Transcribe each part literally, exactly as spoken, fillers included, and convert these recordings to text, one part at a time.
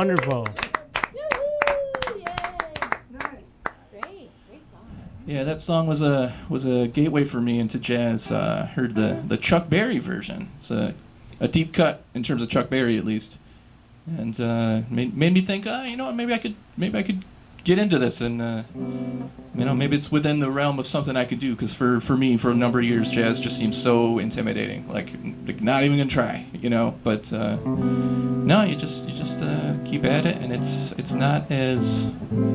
Wonderful. Yeah, that song was a was a gateway for me into jazz. Uh, heard the, the Chuck Berry version. It's a a deep cut in terms of Chuck Berry, at least, and uh, made made me think. Oh, you know what? Maybe I could maybe I could get into this, and uh, you know, maybe it's within the realm of something I could do. Because for, for me, for a number of years, jazz just seems so intimidating. Like, like not even gonna try, you know. But uh, no, you just you just uh, keep at it, and it's it's not as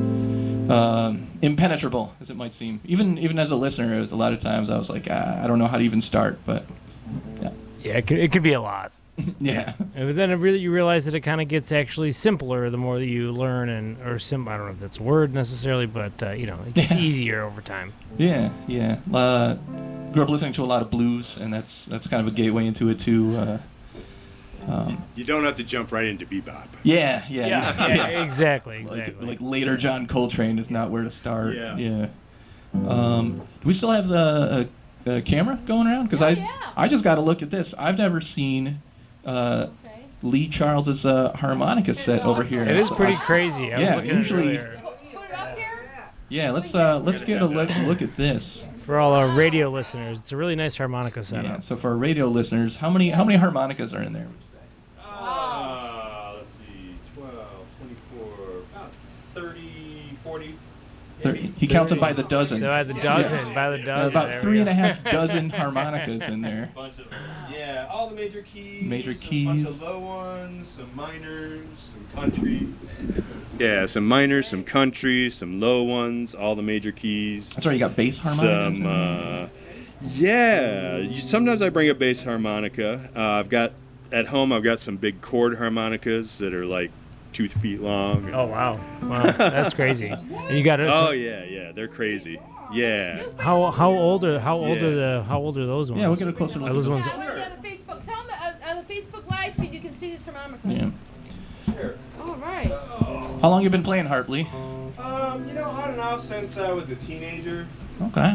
um, impenetrable as it might seem. Even even as a listener, a lot of times I was like, ah, I don't know how to even start. But yeah, yeah, it could, it could be a lot. Yeah. But then it really, you realize that it kind of gets actually simpler the more that you learn, and or sim. I don't know if that's a word necessarily, but uh, you know, it gets Yeah. easier over time. Yeah, yeah. Uh, grew up listening to a lot of blues, and that's that's kind of a gateway into it too. Uh, um, You don't have to jump right into bebop. yeah, yeah, Yeah, yeah, exactly, exactly. Like, like later John Coltrane is not where to start. Yeah. Yeah. Um, do we still have the a, a camera going around? Because I yeah. I just got to look at this. I've never seen uh, Okay. Lee Charles's uh, harmonica set over here. It is So pretty I- cray I Yeah, was looking usually- at it earlier. Put it up here. Yeah, let's uh, let's get a look, look at this. For all our radio listeners, it's a really nice harmonica setup. Yeah. So for our radio listeners, how many how many harmonicas are in there? Uh, let's see, twelve, twenty-four, about thirty, forty. Thirty. He counts them by the dozen. So by the dozen, by the There are dozen. about there we three and go. a half dozen harmonicas in there. Bunch of them. Yeah, all the major keys. Major A bunch keys. of low ones, some minors, some country. Yeah, some minors, some country, some low ones, all the major keys. That's right. You got bass harmonicas. Some, in there? uh, yeah. You, sometimes I bring a bass harmonica. Uh, I've got at home. I've got some big chord harmonicas that are like two feet long. Oh wow, wow, that's crazy. And you got Oh yeah, yeah, they're crazy. Yeah. How how old are how old Yeah. are the how old are those ones? Yeah, we'll get a closer look. Are those ones? Yeah, we're on the Facebook. Tell them that on the Facebook Live feed you can see these harmonicas. Yeah. Sure. All right. How long you been playing Hartley? Um, you know, on and off since I was a teenager. Okay.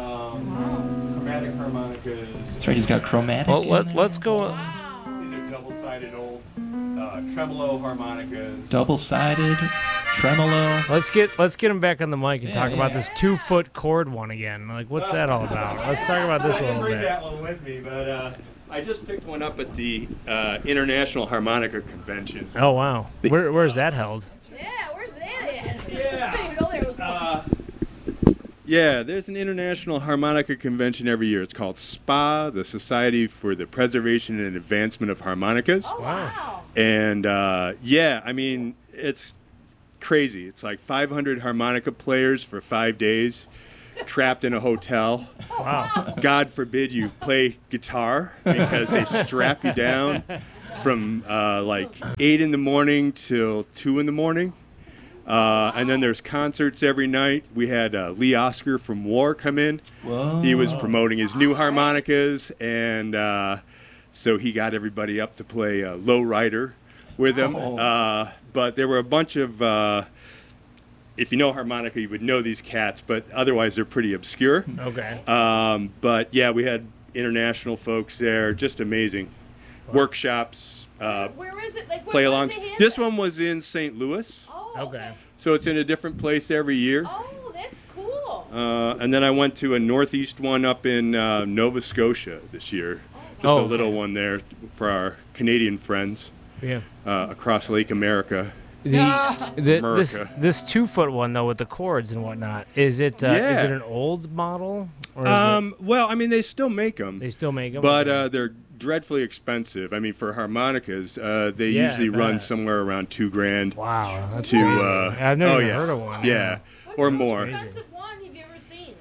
Um, chromatic harmonicas. That's right. He's got chromatic. Well, in let there. let's go. Wow. These are double-sided old uh, tremolo harmonicas. Double-sided, tremolo. Let's get let's get him back on the mic and Yeah, talk yeah. about this two foot chord one again. Like, what's that all about? Let's talk about this a I didn't little bring bit. that one with me, but uh, I just picked one up at the uh, International Harmonica Convention. Oh wow, where where's that held? Yeah, where's that at? Yeah. I didn't even know there was one. Uh, yeah, there's an International Harmonica Convention every year. It's called S P A, the Society for the Preservation and Advancement of Harmonicas. Oh, wow. And uh, yeah, I mean, it's crazy. It's like five hundred harmonica players for five days trapped in a hotel. Wow. God forbid you play guitar because they strap you down from uh, like eight in the morning till two in the morning. Uh, and then there's concerts every night. We had uh, Lee Oscar from War come in. Whoa. He was promoting his new harmonicas, and uh, so he got everybody up to play uh, Low Rider with him. Oh. Uh, but there were a bunch of, uh, if you know harmonica, you would know these cats, but otherwise they're pretty obscure. Okay. Um, but yeah, we had international folks there, just amazing. Workshops, uh, Where is it? Like, where, play where alongs. did they have This that? one was in Saint Louis, Oh, Okay. so it's in a different place every year. Oh, that's cool. Uh, and then I went to a northeast one up in uh, Nova Scotia this year. Just Oh, a little okay. one there for our Canadian friends Yeah. uh, across Lake America. The, the this America. this two foot one though with the chords and whatnot, is it uh, is Yeah. it an old model or is Um, well, I mean, they still make them, it, they still make them? but uh, they're dreadfully expensive. I mean, for harmonicas, uh, they Yeah, I usually run bet. somewhere around two grand. Wow, that's to crazy. uh, I've never oh, even yeah. heard of one. Yeah, What's or the most more. expensive one have you ever seen?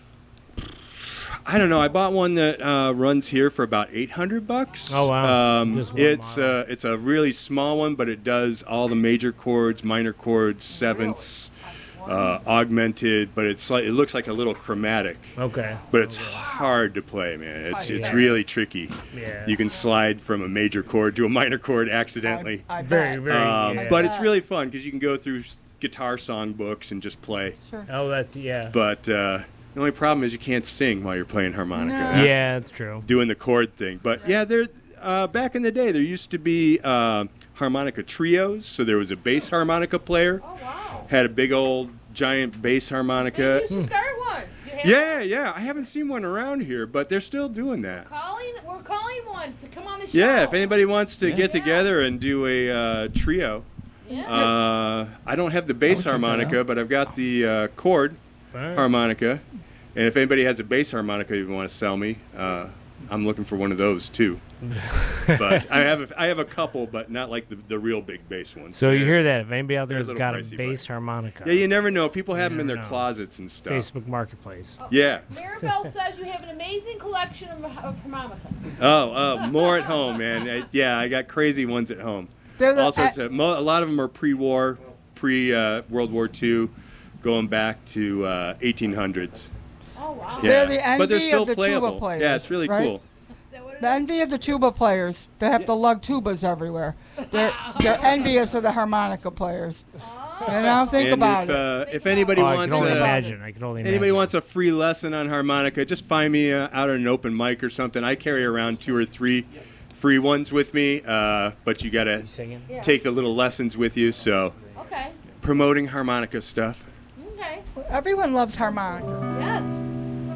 I don't know. I bought one that uh, runs here for about eight hundred bucks. Oh, wow. Um, Just one it's model. uh, it's a really small one, but it does all the major chords, minor chords, sevenths, uh, augmented. But it's like it looks like a little chromatic, Okay. but it's hard to play, man. It's it's Yeah. really tricky. Yeah. You can slide from a major chord to a minor chord accidentally. I, I Very bet. very. Um, yeah. But it's really fun because you can go through s- guitar song books and just play. Sure. Oh, that's yeah. But uh, the only problem is you can't sing while you're playing harmonica. No. Yeah, that's true. Doing the chord thing. But yeah, there uh, back in the day there used to be uh, harmonica trios. So there was a bass harmonica player, Oh wow. had a big old giant bass harmonica. Maybe you should start one. You have Yeah, yeah. I haven't seen one around here, but they're still doing that. Calling, we're calling one to come on the show. Yeah, if anybody wants to Yeah. get Yeah. together and do a uh, trio. Yeah. Uh, I don't have the bass check that harmonica, out. but I've got the uh, chord Alright. harmonica. And if anybody has a bass harmonica you want to sell me, uh, I'm looking for one of those too. But I have a, I have a couple, but not like the, the real big bass ones. So you Yeah. hear that? If anybody out there They're a has little got a pricey, bass but- harmonica, Yeah, you never know. People have You them in never their know. closets and stuff. Facebook Marketplace. Oh, Yeah. Maribel says you have an amazing collection of, of harmonicas. Oh, oh, more at home, man. I, yeah, I got crazy ones at home. They're the, All sorts of, mo- a lot of them are pre-war, pre-World War Two, going back to uh, eighteen hundreds. Oh wow. Yeah. They're the but they're envy still of the tuba playable. players, Yeah, it's really right? cool. Is that what it the is? envy of the tuba players. They have to lug tubas everywhere. They're they're envious of the harmonica players. Oh. You know, think and about if, it. uh, Think if about anybody Oh, I wants can only uh, imagine. I can only imagine. anybody wants a free lesson on harmonica, just find me uh, out at an open mic or something. I carry around two or three free ones with me, uh, but you gotta You singing? Yeah. take the little lessons with you. So Okay. promoting harmonica stuff. Okay. Everyone loves harmonicas. Yes.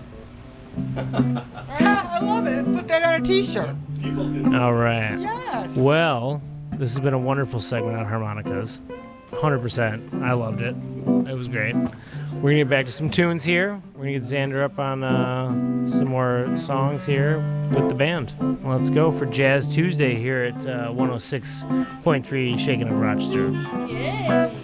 Yeah, I love it. Put that on a T-shirt. All right. Yes. Well, this has been a wonderful segment on harmonicas. one hundred percent. I loved it. It was great. We're going to get back to some tunes here. We're going to get Xander up on uh, some more songs here with the band. Let's go for Jazz Tuesday here at uh, one oh six point three Shakin' Up Rochester. Yeah.